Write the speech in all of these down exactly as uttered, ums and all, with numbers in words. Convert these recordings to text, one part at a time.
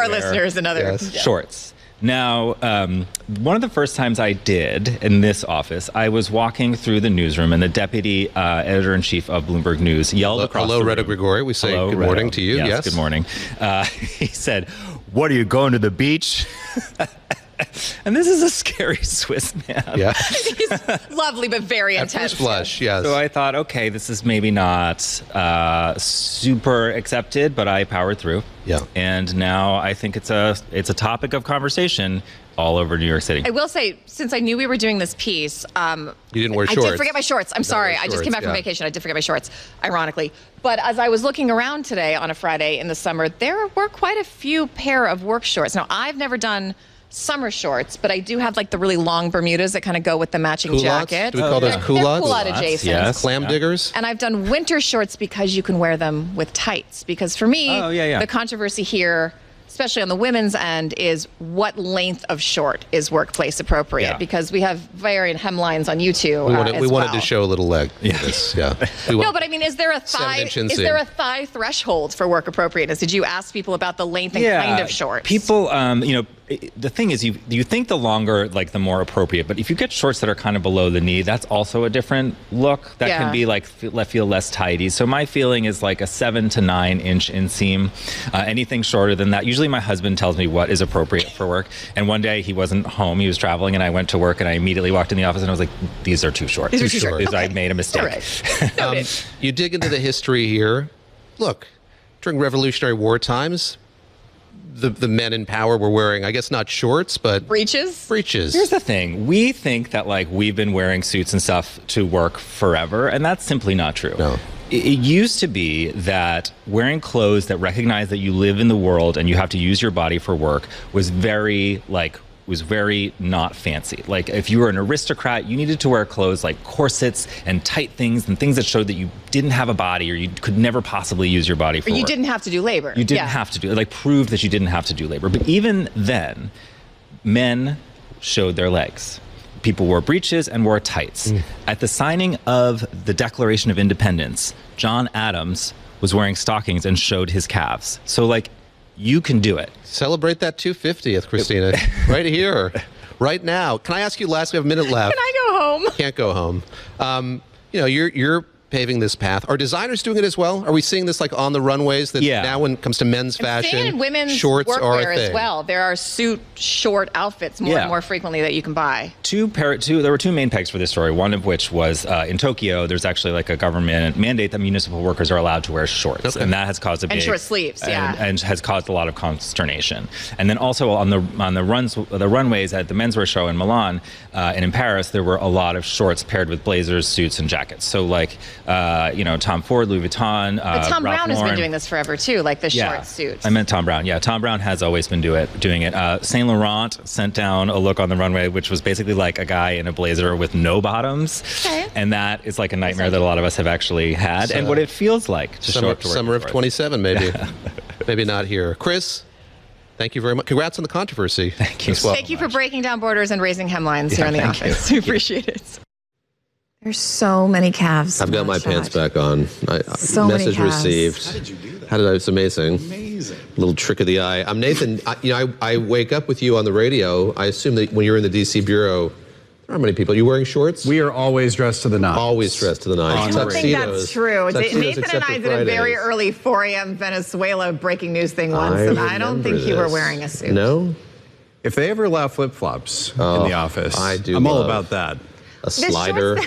our listeners another yes. yeah. shorts. Now, um, one of the first times I did in this office, I was walking through the newsroom, and the deputy uh, editor-in-chief of Bloomberg News yelled hello, across hello, the room. Reto Grigori. We say Hello, good Reto. morning to you. Yes, Yes, good morning. Uh, he said, "What, are you going to the beach?" And this is a scary Swiss man. Yeah. He's lovely, but very At intense. first blush, yes. So I thought, okay, this is maybe not uh, super accepted, but I powered through. Yeah. And now I think it's a it's a topic of conversation all over New York City. I will say, since I knew we were doing this piece, um, You didn't wear I shorts. did forget my shorts. I'm sorry. wear I just came shorts, back from yeah. vacation. I did forget my shorts, ironically. But as I was looking around today on a Friday in the summer, there were quite a few pair of work shorts. Now, I've never done summer shorts, but I do have like the really long Bermudas that kind of go with the matching Culottes? jacket. Do we call those They're- culottes? They're culotte Culottes, adjacent. yes. Clam Yeah. diggers. And I've done winter shorts because you can wear them with tights. Because for me, Oh, yeah, yeah. the controversy here, especially on the women's end, is what length of short is workplace appropriate? Yeah. Because we have varying hemlines on you two. We uh, wanted, as we wanted well. to show a little leg. Yeah. This, yeah. We No, want- but I mean, is there a thigh? Seven-inch Is inseam. there a thigh threshold for work appropriateness? Did you ask people about the length and kind of shorts? People, um, you know, i- the thing is, you you think the longer, like the more appropriate. But if you get shorts that are kind of below the knee, that's also a different look. That Yeah. can be like feel, feel less tidy. So my feeling is like a seven to nine inch inseam. Uh, anything shorter than that, usually my husband tells me what is appropriate for work. And one day he wasn't home; he was traveling, and I went to work, and I immediately walked in the office, and I was like, "These are too short. These are too short. These- I Okay. made a mistake." All right. Um, Noted. you dig into the history here. Look, during Revolutionary War times, the the men in power were wearing, I guess, not shorts, but Breeches? breeches. Here's the thing. We think that like we've been wearing suits and stuff to work forever, and that's simply not true. No. It it used to be that wearing clothes that recognize that you live in the world and you have to use your body for work was very like was very not fancy. Like if you were an aristocrat, you needed to wear clothes like corsets and tight things and things that showed that you didn't have a body or you could never possibly use your body for Or you work. didn't have to do labor. You didn't Yeah. have to do it, like proved that you didn't have to do labor. But even then, men showed their legs. People wore breeches and wore tights. Mm. At the signing of the Declaration of Independence, John Adams was wearing stockings and showed his calves. So like, you can do it. Celebrate that two hundred fiftieth, Christina, right here, right now. Can I ask you last? We have a minute left. Can I go home? Can't go home. Um, you know, you're you're paving this path. Are designers doing it as well? Are we seeing this like on the runways? That Yeah. now when it comes to men's I'm fashion, seeing it in women's shorts are a workwear thing. as well. There are suit short outfits more Yeah. and more frequently that you can buy. Two, par- two, there were two main pegs for this story. One of which was uh, in Tokyo. There's actually like a government mandate that municipal workers are allowed to wear shorts, Okay. and that has caused a big short sleeves, and, yeah. and has caused a lot of consternation. And then also on the on the runs, the runways at the menswear show in Milan uh, and in Paris, there were a lot of shorts paired with blazers, suits, and jackets. So like, uh, you know, Tom Ford, Louis Vuitton, uh, But Tom Ralph Brown has been Lauren. doing this forever too, like the short suits. I meant Tom Brown. Yeah, Tom Brown has always been do it, doing it. Uh, Saint Laurent sent down a look on the runway, which was basically like a guy in a blazer with no bottoms. Okay. And that is like a nightmare that a lot of us have actually had, and what it feels like to show Summer, up to work. summer of for it. twenty-seven, maybe. Maybe not here. Chris, thank you very much. Congrats on the controversy. Thank you as well. Thank you for breaking down borders and raising hemlines here in the thank you. office. We appreciate it. There's so many calves. I've got my pants back on. I, So many message calves. received. How did you do that? How did I? It's amazing. Amazing. Little trick of the eye. I'm Nathan. I, you know, I, I wake up with you on the radio. I assume that when you're in the D C bureau, there aren't many people. Are you wearing shorts? We are always dressed to the nines. Always dressed to the nines. I don't think that's true. Tuxedos Nathan and except I for did a very Fridays. early four a.m. Venezuela breaking news thing once, I and I don't remember think you were this. wearing a suit. No, If they ever allow flip-flops Oh, in the office, I do I'm all love- about that. a slider.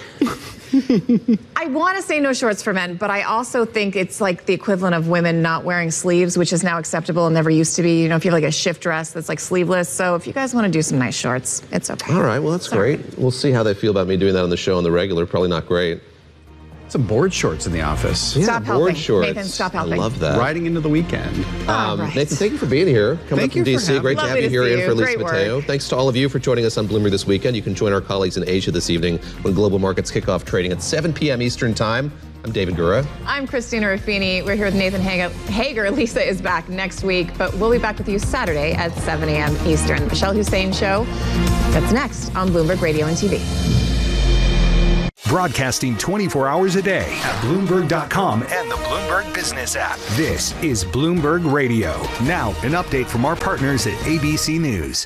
I want to say no shorts for men, but I also think it's like the equivalent of women not wearing sleeves, which is now acceptable and never used to be. You know, if you have like a shift dress that's like sleeveless. So if you guys want to do some nice shorts, it's okay. All right. Well, that's Sorry. great. We'll see how they feel about me doing that on the show on the regular. Probably not great. Some board shorts in the office. Yeah, Stop board helping. shorts. Nathan, stop I helping. love that. Riding into the weekend. All Um, right. Nathan, thank you for being here. Coming Thank up from you D for C. having Great me. to have Lovely you to here see in you. for Lisa Great work. Mateo. Thanks to all of you for joining us on Bloomberg this weekend. You can join our colleagues in Asia this evening when global markets kick off trading at seven p.m. Eastern Time. I'm David Gura. I'm Christina Ruffini. We're here with Nathan Hager. Hager. Lisa is back next week, but we'll be back with you Saturday at seven a.m. Eastern. Michelle Hussein Show. That's next on Bloomberg Radio and T V. Broadcasting twenty-four hours a day at Bloomberg dot com and the Bloomberg Business app. This is Bloomberg Radio. Now, an update from our partners at A B C News.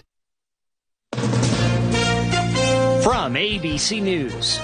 From A B C News,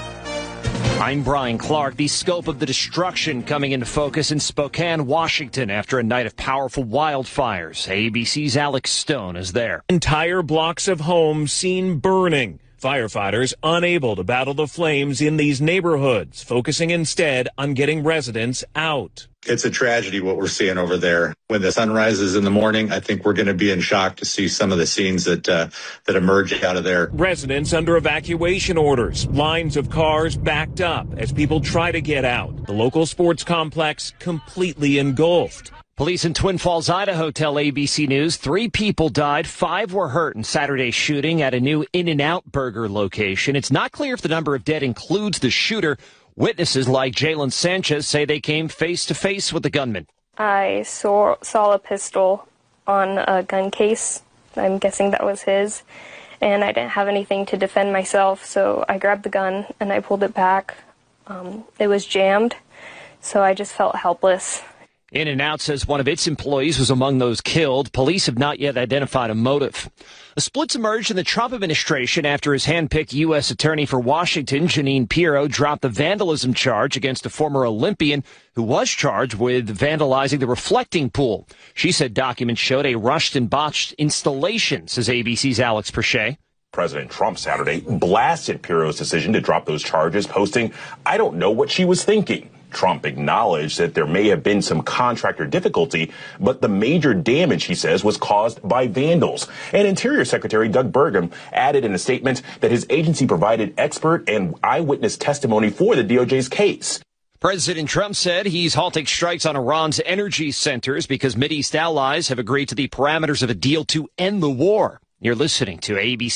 I'm Brian Clark. The scope of the destruction coming into focus in Spokane, Washington, after a night of powerful wildfires. A B C's Alex Stone is there. Entire blocks of homes seen burning. Firefighters unable to battle the flames in these neighborhoods, focusing instead on getting residents out. It's a tragedy what we're seeing over there. When the sun rises in the morning, I think we're going to be in shock to see some of the scenes that uh, that emerge out of there. Residents under evacuation orders, lines of cars backed up as people try to get out. The local sports complex completely engulfed. Police in Twin Falls, Idaho tell A B C News three people died, five were hurt in Saturday's shooting at a new In-N-Out burger location. It's not clear if the number of dead includes the shooter. Witnesses like Jalen Sanchez say they came face-to-face with the gunman. I saw, saw a pistol on a gun case. I'm guessing that was his. And I didn't have anything to defend myself, so I grabbed the gun and I pulled it back. Um, it was jammed, so I just felt helpless. In-N-Out says one of its employees was among those killed. Police have not yet identified a motive. The splits emerged in the Trump administration after his hand-picked U S attorney for Washington, Jeanine Pirro, dropped the vandalism charge against a former Olympian who was charged with vandalizing the reflecting pool. She said documents showed a rushed and botched installation, says A B C's Alex Perche. President Trump Saturday blasted Pirro's decision to drop those charges, posting, "I don't know what she was thinking." Trump acknowledged that there may have been some contractor difficulty, but the major damage, he says, was caused by vandals. And Interior Secretary Doug Burgum added in a statement that his agency provided expert and eyewitness testimony for the D O J's case. President Trump said he's halting strikes on Iran's energy centers because Mideast allies have agreed to the parameters of a deal to end the war. You're listening to A B C.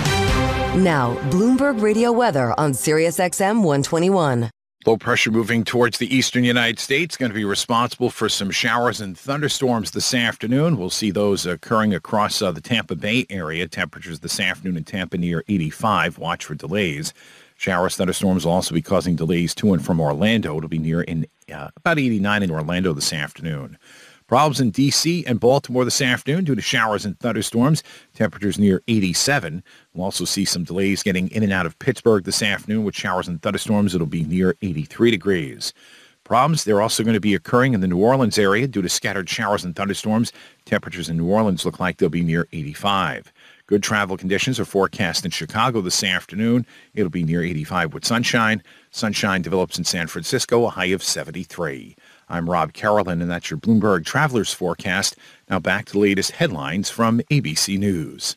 Now, Bloomberg Radio weather on Sirius X M one twenty-one. Low pressure moving towards the eastern United States, going to be responsible for some showers and thunderstorms this afternoon. We'll see those occurring across uh, the Tampa Bay area. Temperatures this afternoon in Tampa near eighty-five. Watch for delays. Showers, thunderstorms will also be causing delays to and from Orlando. It'll be near in uh, about eighty-nine in Orlando this afternoon. Problems in D C and Baltimore this afternoon due to showers and thunderstorms. Temperatures near eighty-seven. We'll also see some delays getting in and out of Pittsburgh this afternoon with showers and thunderstorms. It'll be near eighty-three degrees. Problems, they're also going to be occurring in the New Orleans area due to scattered showers and thunderstorms. Temperatures in New Orleans look like they'll be near eighty-five. Good travel conditions are forecast in Chicago this afternoon. It'll be near eighty-five with sunshine. Sunshine develops in San Francisco, a high of seventy-three. I'm Rob Carolyn, and that's your Bloomberg Travelers Forecast. Now back to the latest headlines from A B C News.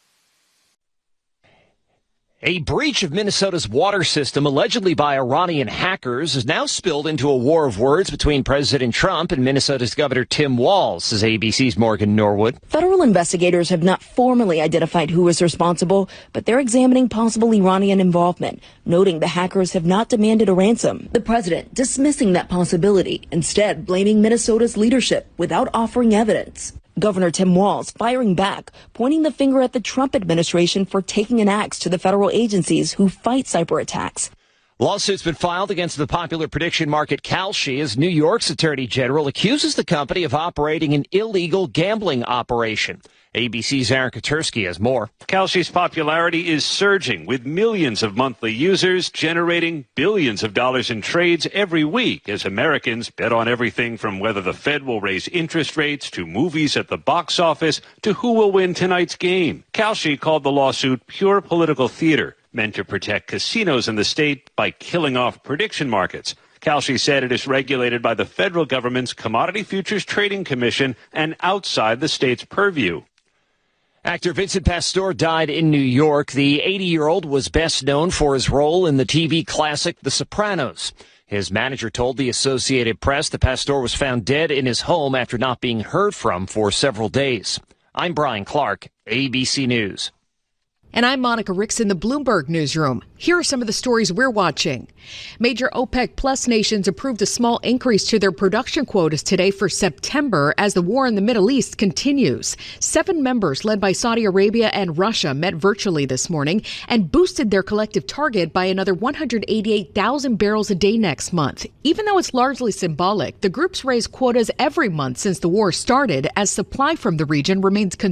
A breach of Minnesota's water system, allegedly by Iranian hackers, has now spilled into a war of words between President Trump and Minnesota's Governor Tim Walz, says A B C's Morgan Norwood. Federal investigators have not formally identified who is responsible, but they're examining possible Iranian involvement, noting the hackers have not demanded a ransom. The president dismissing that possibility, instead blaming Minnesota's leadership without offering evidence. Governor Tim Walz firing back, pointing the finger at the Trump administration for taking an axe to the federal agencies who fight cyber attacks. Lawsuit's been filed against the popular prediction market Kalshi as New York's attorney general accuses the company of operating an illegal gambling operation. A B C's Aaron Katursky has more. Kalshi's popularity is surging, with millions of monthly users generating billions of dollars in trades every week as Americans bet on everything from whether the Fed will raise interest rates to movies at the box office to who will win tonight's game. Kalshi called the lawsuit pure political theater, meant to protect casinos in the state by killing off prediction markets. Kalshi said it is regulated by the federal government's Commodity Futures Trading Commission and outside the state's purview. Actor Vincent Pastore died in New York. The eighty-year-old was best known for his role in the T V classic The Sopranos. His manager told the Associated Press that Pastore was found dead in his home after not being heard from for several days. I'm Brian Clark, A B C News. And I'm Monica Ricks in the Bloomberg Newsroom. Here are some of the stories we're watching. Major OPEC Plus nations approved a small increase to their production quotas today for September as the war in the Middle East continues. Seven members led by Saudi Arabia and Russia met virtually this morning and boosted their collective target by another one hundred eighty-eight thousand barrels a day next month. Even though it's largely symbolic, the groups raised quotas every month since the war started as supply from the region remains constrained.